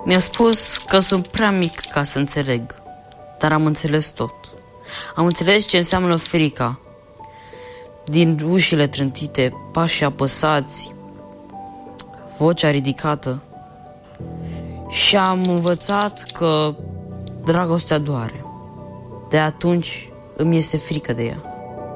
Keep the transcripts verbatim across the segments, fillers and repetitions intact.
Mi-a spus că sunt prea mic ca să înțeleg, dar am înțeles tot. Am înțeles ce înseamnă frica. Din ușile trântite, pașii apăsați, vocea ridicată. Și am învățat că dragostea doare. De atunci îmi este frică de ea.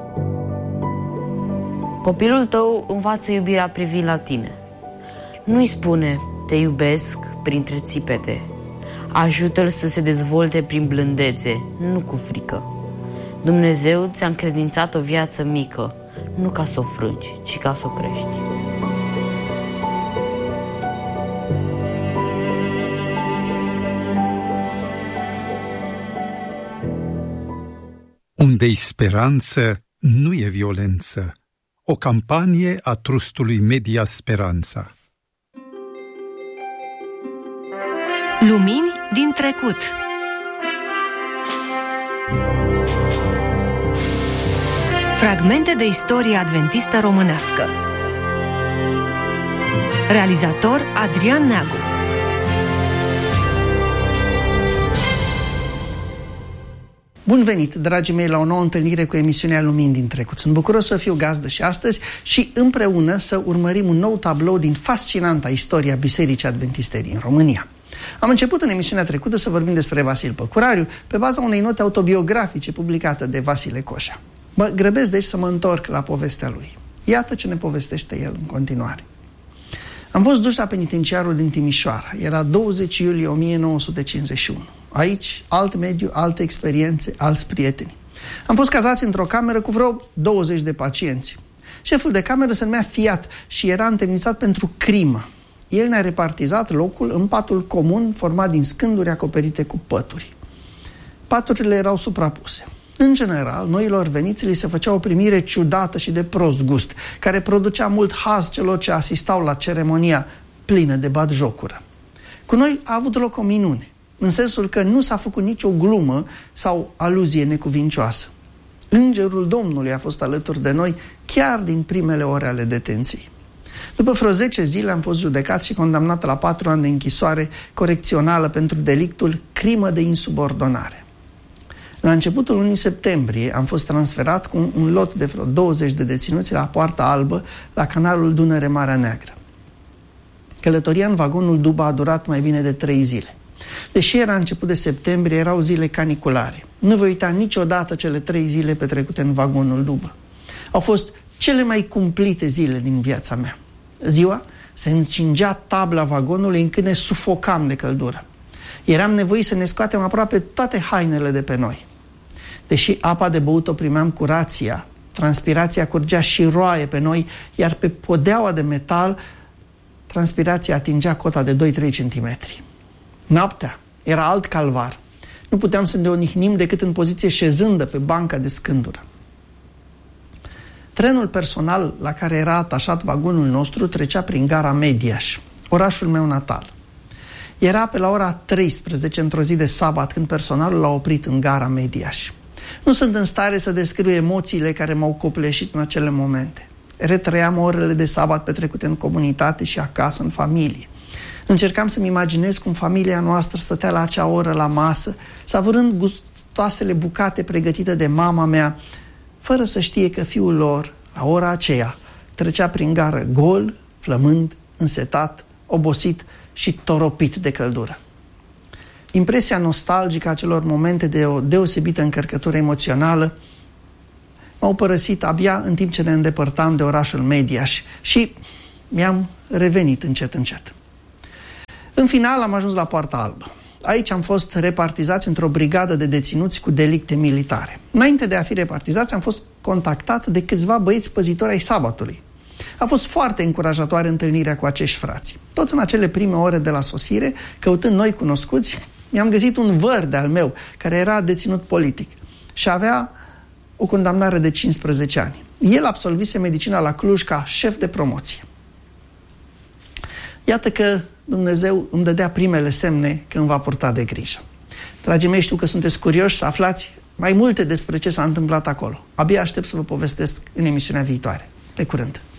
Copilul tău învață iubirea privind la tine. Nu-i spune te iubesc printre țipete. Ajută-l să se dezvolte prin blândețe, nu cu frică. Dumnezeu ți-a încredințat o viață mică, nu ca să o frângi, ci ca să o crești. Unde-i speranță, nu e violență. O campanie a trustului Media Speranța. Lumini din trecut. Fragmente de istorie adventistă românească. Realizator Adrian Neagu. Bun venit, dragii mei, la o nouă întâlnire cu emisiunea Lumini din trecut. Sunt bucuros să fiu gazdă și astăzi și împreună să urmărim un nou tablou din fascinanta istoria Bisericii Adventiste din România. Am început în emisiunea trecută să vorbim despre Vasil Păcurariu pe baza unei note autobiografice publicată de Vasile Coșa. Mă grăbesc deci să mă întorc la povestea lui. Iată ce ne povestește el în continuare. Am fost duși la penitenciarul din Timișoara. Era douăzeci iulie o mie nouă sute cincizeci și unu. Aici, alt mediu, alte experiențe, alți prieteni. Am fost cazați într-o cameră cu vreo douăzeci de pacienți. Șeful de cameră se numea Fiat și era întemnițat pentru crimă. El ne-a repartizat locul în patul comun format din scânduri acoperite cu pături. Paturile erau suprapuse. În general, noilor veniți li se făcea o primire ciudată și de prost gust, care producea mult haz celor ce asistau la ceremonia plină de batjocură. Cu noi a avut loc o minune, în sensul că nu s-a făcut nicio glumă sau aluzie necuvincioasă. Îngerul Domnului a fost alături de noi chiar din primele ore ale detenției. După vreo zece zile am fost judecat și condamnat la patru ani de închisoare corecțională pentru delictul crimă de insubordonare. La începutul lunii septembrie am fost transferat cu un lot de vreo douăzeci de deținuți la Poarta Albă, la canalul Dunăre-Marea Neagră. Călătoria în vagonul Dubă a durat mai bine de trei zile. Deși era început de septembrie, erau zile caniculare. Nu voi uita niciodată cele trei zile petrecute în vagonul Dubă. Au fost cele mai cumplite zile din viața mea. Ziua se încingea tabla vagonului încât ne sufocam de căldură. Eram nevoiți să ne scoatem aproape toate hainele de pe noi. Deși apa de băut o primeam cu rația, transpirația curgea și roaie pe noi, iar pe podeaua de metal transpirația atingea cota de doi trei centimetri. Noaptea era alt calvar. Nu puteam să ne odihnim decât în poziție șezândă pe banca de scândură. Trenul personal la care era atașat vagonul nostru trecea prin gara Mediaș, orașul meu natal. Era pe la ora treisprezece într-o zi de sabat când personalul l-a oprit în gara Mediaș. Nu sunt în stare să descriu emoțiile care m-au copleșit în acele momente. Retrăiam orele de sabat petrecute în comunitate și acasă, în familie. Încercam să-mi imaginez cum familia noastră stătea la acea oră la masă, savurând gustoasele bucate pregătite de mama mea, fără să știe că fiul lor, la ora aceea, trecea prin gară gol, flămând, însetat, obosit și toropit de căldură. Impresia nostalgică a acelor momente de o deosebită încărcătură emoțională m-au părăsit abia în timp ce ne îndepărtam de orașul Mediaș și mi-am revenit încet, încet. În final am ajuns la Poarta Albă. Aici am fost repartizați într-o brigadă de deținuți cu delicte militare. Înainte de a fi repartizați, am fost contactat de câțiva băieți păzitori ai sabatului. A fost foarte încurajatoare întâlnirea cu acești frați. Tot în acele prime ore de la sosire, căutând noi cunoscuți, mi-am găsit un văr de-al meu, care era deținut politic și avea o condamnare de cincisprezece ani. El absolvise medicina la Cluj ca șef de promoție. Iată că Dumnezeu îmi dădea primele semne că îmi va purta de grijă. Dragii mei, știu că sunteți curioși să aflați mai multe despre ce s-a întâmplat acolo. Abia aștept să vă povestesc în emisiunea viitoare. Pe curând!